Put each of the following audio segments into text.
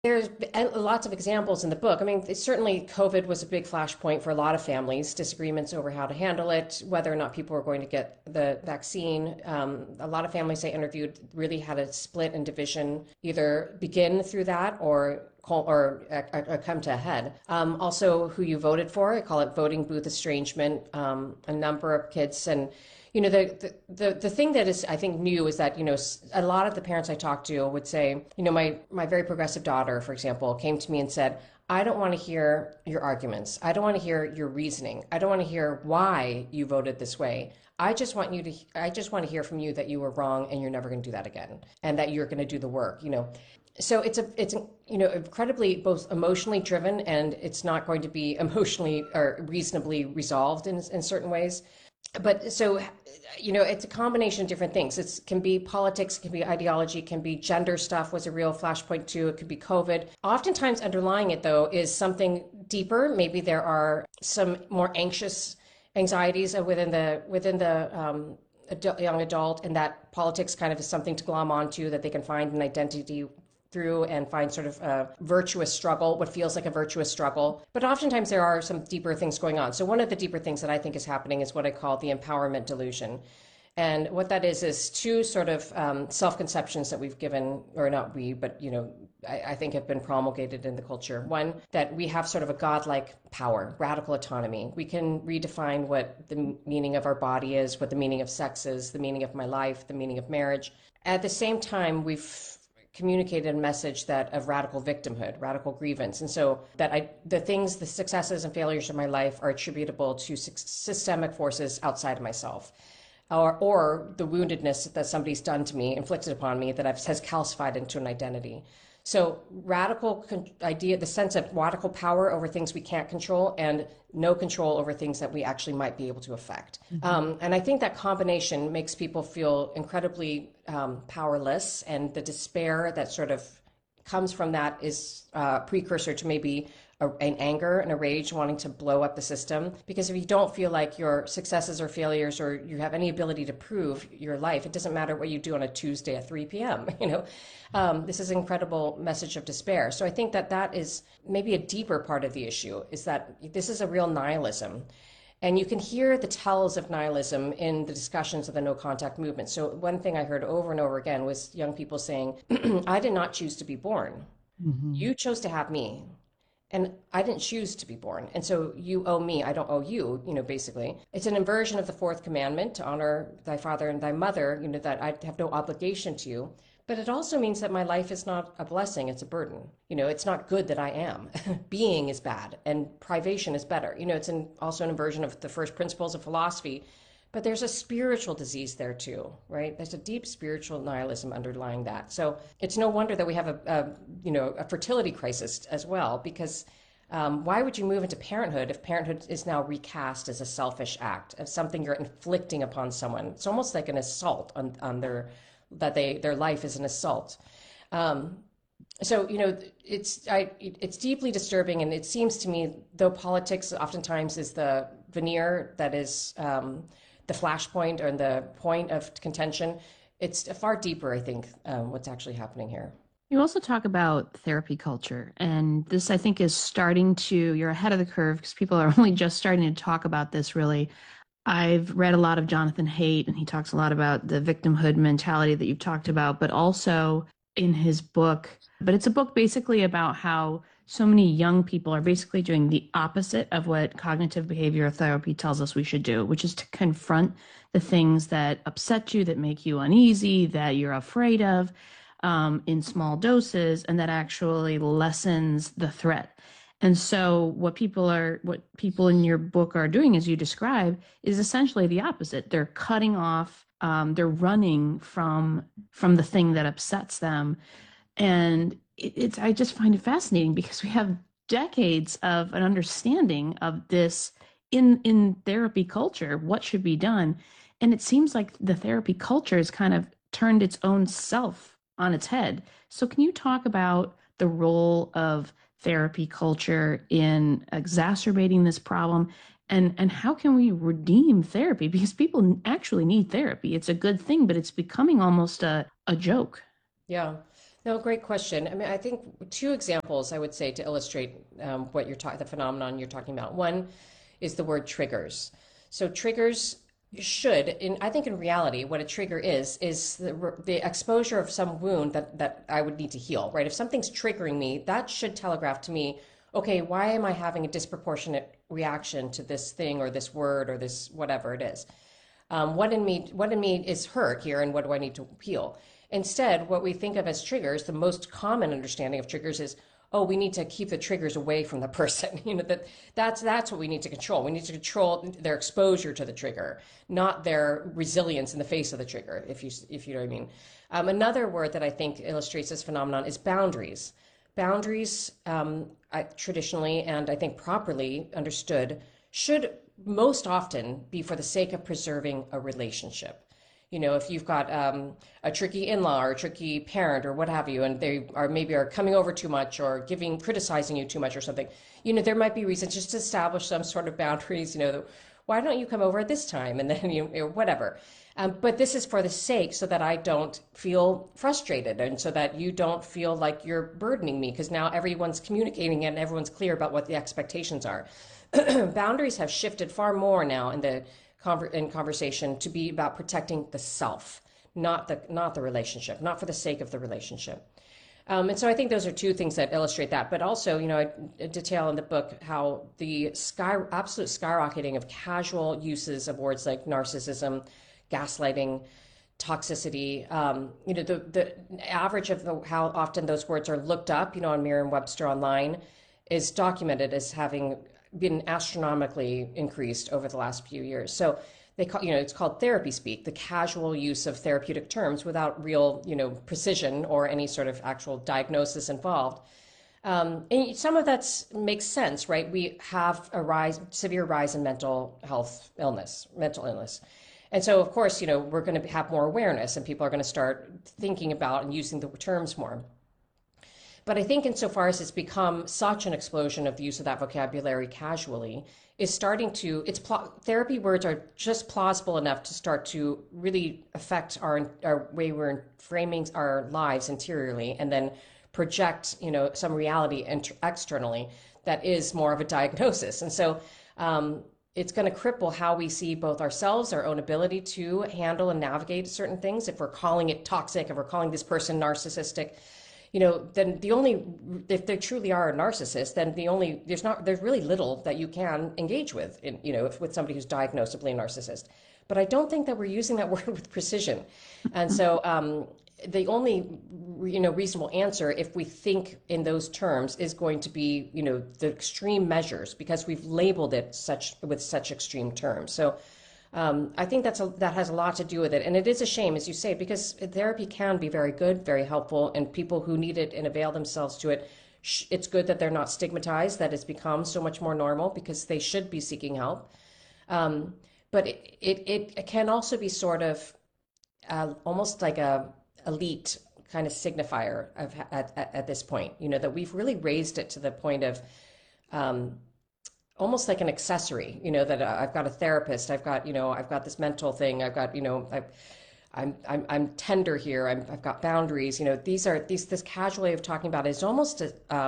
There's lots of examples in the book. I mean, certainly COVID was a big flashpoint for a lot of families, disagreements over how to handle it, whether or not people were going to get the vaccine. A lot of families I interviewed really had a split and division, either begin through that or come to a head. Also, who you voted for, I call it voting booth estrangement. A number of kids and the thing that is, I think, new is that, a lot of the parents I talked to would say, my very progressive daughter, for example, came to me and said, I don't want to hear your arguments. I don't want to hear your reasoning. I don't want to hear why you voted this way. I just want to hear from you that you were wrong and you're never going to do that again and that you're going to do the work. So it's incredibly both emotionally driven, and it's not going to be emotionally or reasonably resolved in certain ways. But so, it's a combination of different things. It can be politics, it can be ideology, it can be gender stuff was a real flashpoint too. It could be COVID. Oftentimes underlying it though is something deeper. Maybe there are some more anxious anxieties within the young adult, and that politics kind of is something to glom onto, that they can find an identity through and find sort of a virtuous struggle, what feels like a virtuous struggle. But oftentimes there are some deeper things going on. So one of the deeper things that I think is happening is what I call the empowerment delusion. And what that is two sort of self-conceptions that we've given, or not we, but, I think have been promulgated in the culture. One, that we have sort of a godlike power, radical autonomy. We can redefine what the meaning of our body is, what the meaning of sex is, the meaning of my life, the meaning of marriage. At the same time, we've communicated a message that of radical victimhood, radical grievance. And so the successes and failures of my life are attributable to systemic forces outside of myself, or the woundedness that somebody's done to me, inflicted upon me, that has calcified into an identity. So idea, the sense of radical power over things we can't control and no control over things that we actually might be able to affect. And I think that combination makes people feel incredibly powerless, and the despair that sort of comes from that is a precursor to maybe an anger and a rage wanting to blow up the system. Because if you don't feel like your successes or failures or you have any ability to prove your life, it doesn't matter what you do on a Tuesday at 3 p.m. This is an incredible message of despair. So I think that is maybe a deeper part of the issue, is that this is a real nihilism. And you can hear the tells of nihilism in the discussions of the no contact movement. So one thing I heard over and over again was young people saying, I did not choose to be born. Mm-hmm. You chose to have me. And I didn't choose to be born. And so you owe me, I don't owe you, basically. It's an inversion of the fourth commandment, to honor thy father and thy mother, that I have no obligation to you. But it also means that my life is not a blessing, it's a burden. It's not good that I am. Being is bad and privation is better. It's also an inversion of the first principles of philosophy. But there's a spiritual disease there too, right? There's a deep spiritual nihilism underlying that. So it's no wonder that we have a fertility crisis as well, because why would you move into parenthood if parenthood is now recast as a selfish act, as something you're inflicting upon someone? It's almost like an assault on their life is an assault. So it's deeply disturbing, and it seems to me, though politics oftentimes is the veneer that is the flashpoint or the point of contention, it's far deeper, I think, what's actually happening here. You also talk about therapy culture, and this, I think, is starting to, you're ahead of the curve because people are only just starting to talk about this, really. I've read a lot of Jonathan Haidt, and he talks a lot about the victimhood mentality that you've talked about, but also in his book. But it's a book basically about how so many young people are basically doing the opposite of what cognitive behavioral therapy tells us we should do, which is to confront the things that upset you, that make you uneasy, that you're afraid of, in small doses, and that actually lessens the threat. And so what people in your book are doing, as you describe, is essentially the opposite. They're cutting off, they're running from the thing that upsets them. And I just find it fascinating because we have decades of an understanding of this in therapy culture, what should be done. And it seems like the therapy culture has kind of turned its own self on its head. So can you talk about the role of therapy culture in exacerbating this problem, and how can we redeem therapy? Because people actually need therapy. It's a good thing, but it's becoming almost a joke. Yeah. No, great question. I mean, I think two examples I would say to illustrate what you're talking, the phenomenon you're talking about. One is the word triggers. So triggers should, I think in reality, what a trigger is the exposure of some wound that I would need to heal, right? If something's triggering me, that should telegraph to me, okay, why am I having a disproportionate reaction to this thing or this word or this whatever it is? What in me is hurt here, and what do I need to heal? Instead, what we think of as triggers, the most common understanding of triggers is, oh, we need to keep the triggers away from the person. That's what we need to control. We need to control their exposure to the trigger, not their resilience in the face of the trigger, if you know what I mean. Another word that I think illustrates this phenomenon is boundaries. Boundaries, traditionally and I think properly understood, should most often be for the sake of preserving a relationship. If you've got a tricky in-law or a tricky parent or what have you, and they are maybe are coming over too much or criticizing you too much or something, there might be reasons just to establish some sort of boundaries. Why don't you come over at this time? And then whatever. But this is for the sake so that I don't feel frustrated and so that you don't feel like you're burdening me, because now everyone's communicating and everyone's clear about what the expectations are. Boundaries have shifted far more now in conversation to be about protecting the self, not the relationship, not for the sake of the relationship. And so I think those are two things that illustrate that. But also, I detail in the book how the absolute skyrocketing of casual uses of words like narcissism, gaslighting, toxicity. The average of how often those words are looked up, on Merriam-Webster online, is documented as having been astronomically increased over the last few years. So they call, it's called therapy speak, the casual use of therapeutic terms without real, precision or any sort of actual diagnosis involved. And some of that makes sense, right? We have a severe rise in mental illness. And so, of course, we're going to have more awareness and people are going to start thinking about and using the terms more. But I think insofar as it's become such an explosion of the use of that vocabulary casually, is starting to, therapy words are just plausible enough to start to really affect our way we're framing our lives interiorly, and then project, some reality externally that is more of a diagnosis. And so it's going to cripple how we see both ourselves, our own ability to handle and navigate certain things. If we're calling it toxic, if we're calling this person narcissistic, then if they truly are a narcissist, then there's really little that you can engage with, with somebody who's diagnosably a narcissist. But I don't think that we're using that word with precision. And so the only, reasonable answer, if we think in those terms, is going to be, the extreme measures, because we've labeled it with such extreme terms. So I think that has a lot to do with it. And it is a shame, as you say, because therapy can be very good, very helpful, and people who need it and avail themselves to it, it's good that they're not stigmatized, that it's become so much more normal, because they should be seeking help. But it can also be sort of almost like a elite kind of signifier at this point, that we've really raised it to the point of almost like an accessory, that I've got a therapist, I've got this mental thing, I've got, I'm tender here, I've got boundaries, this casual way of talking about it is almost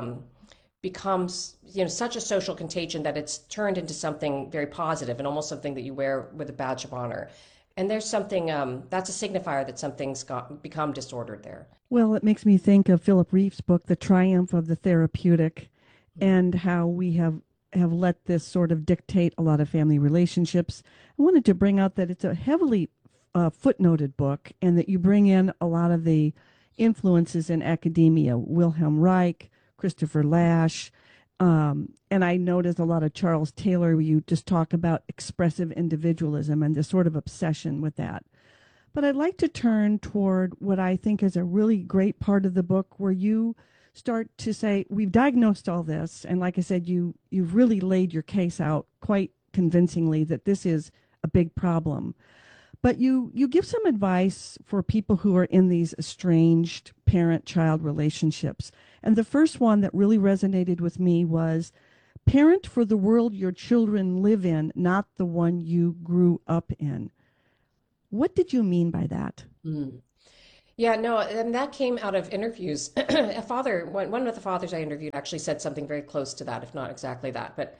becomes, such a social contagion that it's turned into something very positive and almost something that you wear with a badge of honor. And there's something, that's a signifier that something's become disordered there. Well, it makes me think of Philip Reef's book, The Triumph of the Therapeutic, and how we have let this sort of dictate a lot of family relationships. I wanted to bring out that it's a heavily footnoted book, and that you bring in a lot of the influences in academia, Wilhelm Reich, Christopher Lasch, and I noticed a lot of Charles Taylor, where you just talk about expressive individualism and this sort of obsession with that. But I'd like to turn toward what I think is a really great part of the book, where you start to say, we've diagnosed all this, and like I said, you've really laid your case out quite convincingly that this is a big problem. But you give some advice for people who are in these estranged parent-child relationships. And the first one that really resonated with me was, parent for the world your children live in, not the one you grew up in. What did you mean by that? Mm. Yeah, no, and that came out of interviews. A father, one of the fathers I interviewed actually said something very close to that, if not exactly that. But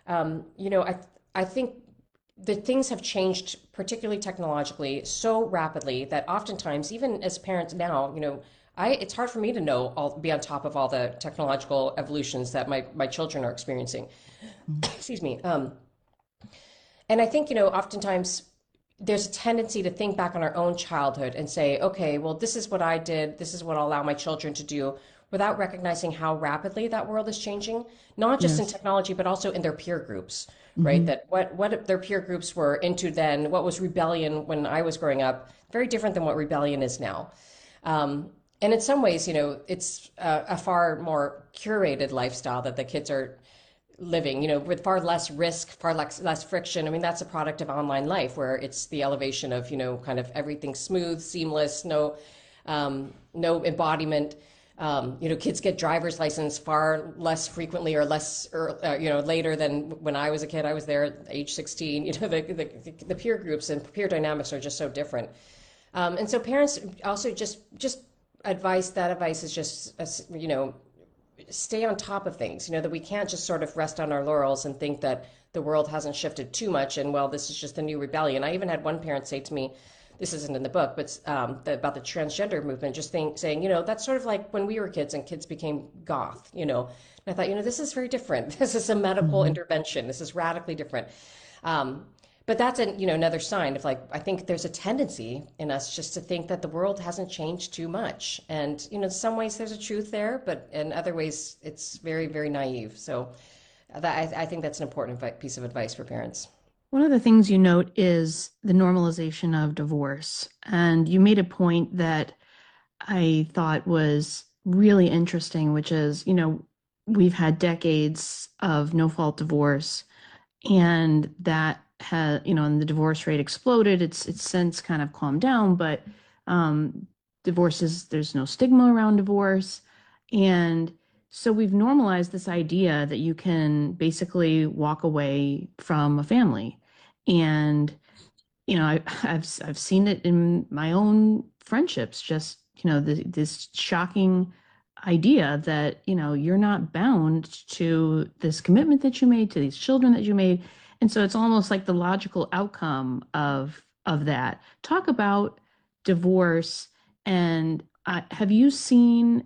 I think the things have changed, particularly technologically, so rapidly that oftentimes, even as parents now, it's hard for me to be on top of all the technological evolutions that my children are experiencing. Excuse me. And I think, oftentimes there's a tendency to think back on our own childhood and say, okay, well, this is what I did. This is what I'll allow my children to do without recognizing how rapidly that world is changing, not just in Yes. technology, but also in their peer groups, right? Hmm. That what their peer groups were into then, what was rebellion when I was growing up, very different than what rebellion is now. And in some ways, it's a far more curated lifestyle that the kids are living, with far less risk, far less friction. I mean, that's a product of online life where it's the elevation of, kind of everything smooth, seamless, no embodiment. Kids get driver's license far less frequently or less, later than when I was a kid. I was there at age 16. The peer groups and peer dynamics are just so different. And so parents also just advice is just, stay on top of things, that we can't just sort of rest on our laurels and think that the world hasn't shifted too much and, well, this is just a new rebellion. I even had one parent say to me, this isn't in the book, but about the transgender movement, saying, that's sort of like when we were kids and kids became goth, And I thought, this is very different. This is a medical Hmm. intervention. This is radically different. But that's another sign of, like, I think there's a tendency in us just to think that the world hasn't changed too much. And, in some ways there's a truth there, but in other ways it's very, very naive. So I think that's an important piece of advice for parents. One of the things you note is the normalization of divorce. And you made a point that I thought was really interesting, which is, we've had decades of no fault divorce, and that has, and the divorce rate exploded. It's since kind of calmed down, but divorces, there's no stigma around divorce. And so we've normalized this idea that you can basically walk away from a family. And I've seen it in my own friendships, just, this shocking idea that, you're not bound to this commitment that you made, to these children that you made. And so it's almost like the logical outcome of that. Talk about divorce, and have you seen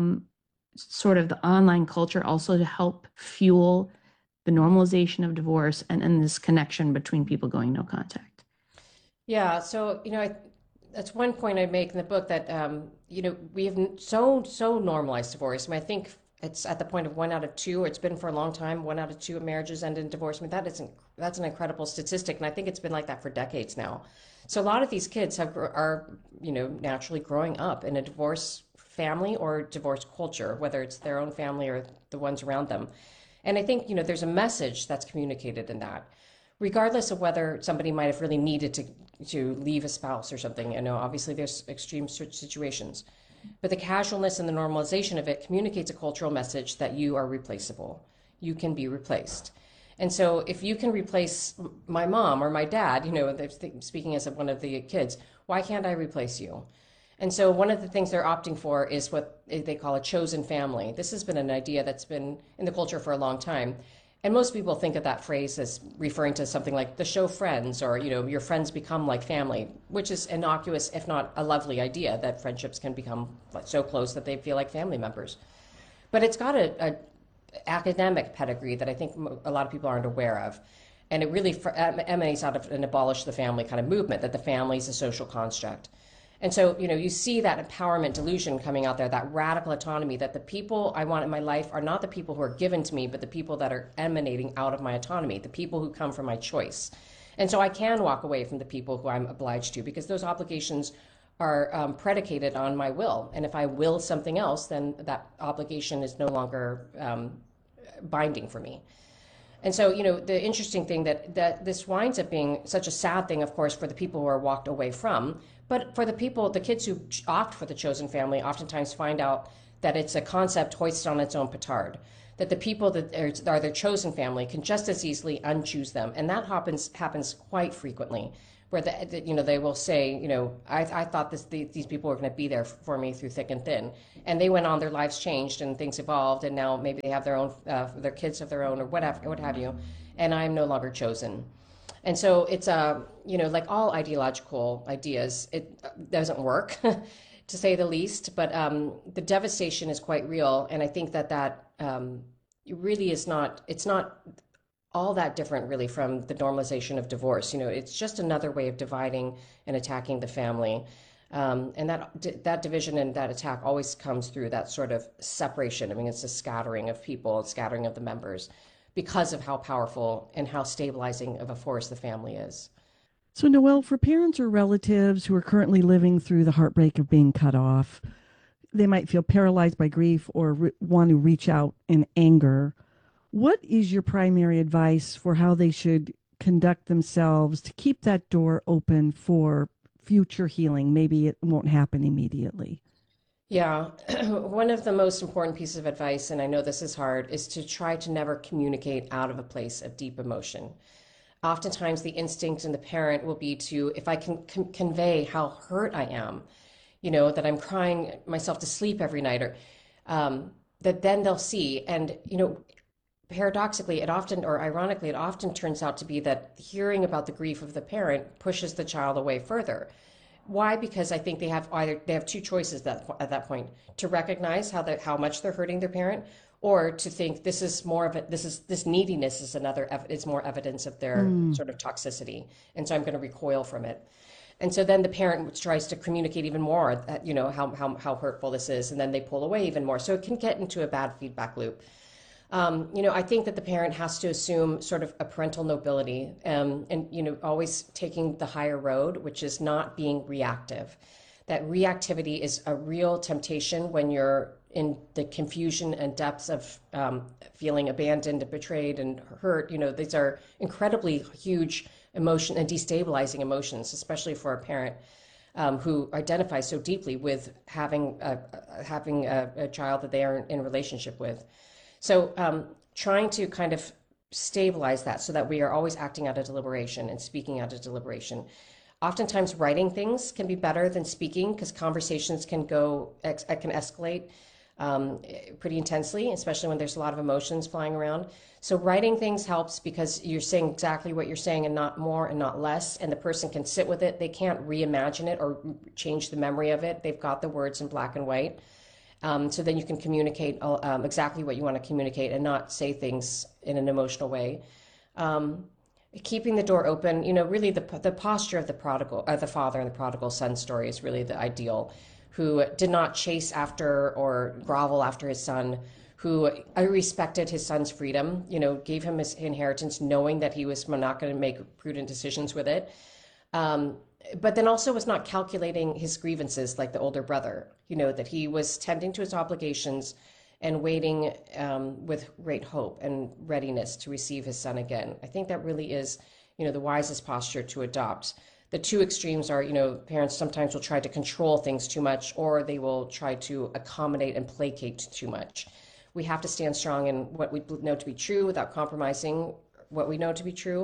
sort of the online culture also to help fuel the normalization of divorce and this connection between people going no contact? Yeah, so that's one point I make in the book that we have so normalized divorce. I mean, I think it's at the point of 1 out of 2, or it's been for a long time. 1 out of 2 marriages end in divorce. I mean, that's an incredible statistic, and I think it's been like that for decades now. So a lot of these kids are naturally growing up in a divorce family or divorce culture, whether it's their own family or the ones around them. And I think there's a message that's communicated in that, regardless of whether somebody might have really needed to leave a spouse or something. Obviously there's extreme situations, but the casualness and the normalization of it communicates a cultural message that you are replaceable. You can be replaced. And so if you can replace my mom or my dad, speaking as one of the kids, why can't I replace you? And so one of the things they're opting for is what they call a chosen family. This has been an idea that's been in the culture for a long time. And most people think of that phrase as referring to something like the show Friends, or, your friends become like family, which is innocuous, if not a lovely idea, that friendships can become so close that they feel like family members. But it's got a academic pedigree that I think a lot of people aren't aware of. And it really emanates out of an abolish the family kind of movement, that the family is a social construct. And so, you see that empowerment delusion coming out there, that radical autonomy, that the people I want in my life are not the people who are given to me, but the people that are emanating out of my autonomy, the people who come from my choice. And so I can walk away from the people who I'm obliged to, because those obligations are predicated on my will. And if I will something else, then that obligation is no longer binding for me. And so, the interesting thing that this winds up being such a sad thing, of course, for the people who are walked away from, but for the kids who opt for the chosen family, oftentimes find out that it's a concept hoisted on its own petard, that the people that are their chosen family can just as easily unchoose them. And that happens quite frequently, where they will say, I thought these people were going to be there for me through thick and thin, and they went on, their lives changed and things evolved, and now maybe they have their own, their kids of their own, or whatever, what have you, and I'm no longer chosen. And so it's like all ideological ideas, it doesn't work, to say the least. But the devastation is quite real, and I think that it really is not. It's not all that different, really, from the normalization of divorce. It's just another way of dividing and attacking the family. And that division and that attack always comes through that sort of separation. I mean, it's a scattering of people, scattering of the members, because of how powerful and how stabilizing of a force the family is. So, Noelle, for parents or relatives who are currently living through the heartbreak of being cut off, they might feel paralyzed by grief or want to reach out in anger. What is your primary advice for how they should conduct themselves to keep that door open for future healing? Maybe it won't happen immediately. Yeah, one of the most important pieces of advice, and I know this is hard, is to try to never communicate out of a place of deep emotion. Oftentimes, the instinct in the parent will be to, if I can convey how hurt I am, that I'm crying myself to sleep every night, or that then they'll see. And, paradoxically, or ironically, it often turns out to be that hearing about the grief of the parent pushes the child away further. Why? Because I think they have two choices at that point: to recognize how much they're hurting their parent, or to think this neediness is more evidence of their sort of toxicity, and so I'm going to recoil from it. And so then the parent tries to communicate even more, how hurtful this is, and then they pull away even more. So it can get into a bad feedback loop. I think that the parent has to assume sort of a parental nobility, and always taking the higher road, which is not being reactive. That reactivity is a real temptation when you're in the confusion and depths of feeling abandoned, betrayed, and hurt. These are incredibly huge emotion and destabilizing emotions, especially for a parent who identifies so deeply with having a child that they are in relationship with. So trying to kind of stabilize that so that we are always acting out of deliberation and speaking out of deliberation. Oftentimes writing things can be better than speaking, because conversations can escalate pretty intensely, especially when there's a lot of emotions flying around. So writing things helps, because you're saying exactly what you're saying and not more and not less, and the person can sit with it. They can't reimagine it or change the memory of it. They've got the words in black and white. So then you can communicate exactly what you want to communicate and not say things in an emotional way. Keeping the door open, really the posture of the father in the prodigal son story is really the ideal, who did not chase after or grovel after his son, who respected his son's freedom, gave him his inheritance knowing that he was not going to make prudent decisions with it. But then also was not calculating his grievances like the older brother, that he was tending to his obligations and waiting with great hope and readiness to receive his son again. I think that really is, the wisest posture to adopt. The two extremes are, parents sometimes will try to control things too much, or they will try to accommodate and placate too much. We have to stand strong in what we know to be true without compromising what we know to be true.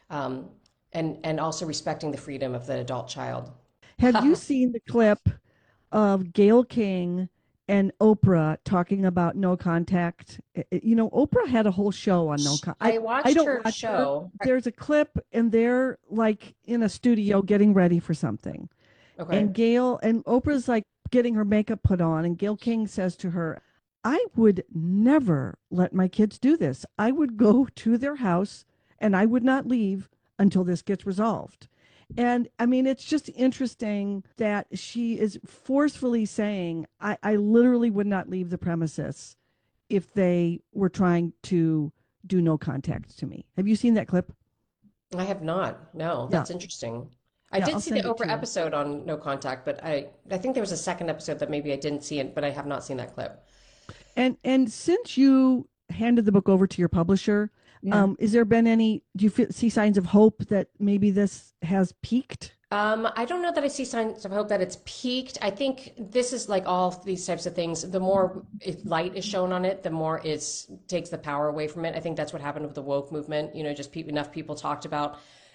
And also respecting the freedom of the adult child. Have you seen the clip of Gayle King and Oprah talking about no contact? Oprah had a whole show on no contact. I watched her watch show. There's a clip, and they're like in a studio getting ready for something. Okay. And Oprah's like getting her makeup put on, and Gayle King says to her, "I would never let my kids do this. I would go to their house and I would not leave until this gets resolved." And I mean, it's just interesting that she is forcefully saying, I literally would not leave the premises if they were trying to do no contact to me. Have you seen that clip? I have not. No, that's interesting. I Yeah, did I'll see the send it to Oprah you. episode on no contact, but I think there was a second episode that maybe I didn't see it, but I have not seen that clip. And since you handed the book over to your publisher, is there been do you see signs of hope that maybe this has peaked? I don't know that I see signs of hope that it's peaked. I think this is like all these types of things. The more light is shown on it, the more it takes the power away from it. I think that's what happened with the woke movement. Just enough people talked about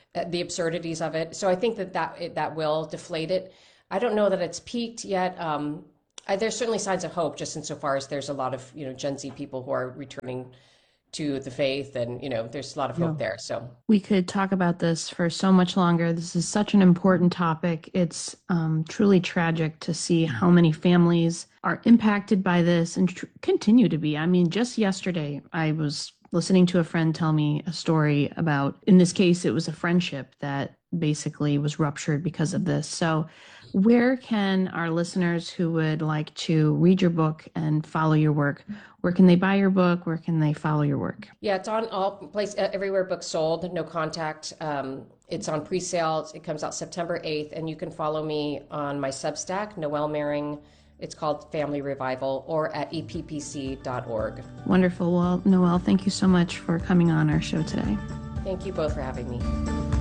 the absurdities of it. So I think that will deflate it. I don't know that it's peaked yet. There's certainly signs of hope, just insofar as there's a lot of Gen Z people who are returning to the faith, and there's a lot of hope there. So we could talk about this for so much longer. This is such an important topic. It's truly tragic to see how many families are impacted by this and continue to be. I mean, just yesterday, I was listening to a friend tell me a story about, in this case, it was a friendship that basically was ruptured because of this. So where can our listeners who would like to read your book and follow your work, where can they buy your book? Where can they follow your work? Yeah, it's on all place, everywhere books sold, no contact. It's on pre-sale. It comes out September 8th, and you can follow me on my Substack, Noelle Mering. It's called Family Revival, or at eppc.org. Wonderful. Well, Noelle, thank you so much for coming on our show today. Thank you both for having me.